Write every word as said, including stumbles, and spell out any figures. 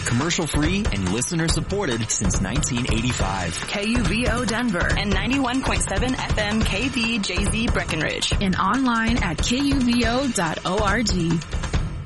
Commercial-free and listener-supported since nineteen eighty-five. K U V O Denver and ninety-one point seven F M K B J Z Breckenridge. And online at K U V O dot org.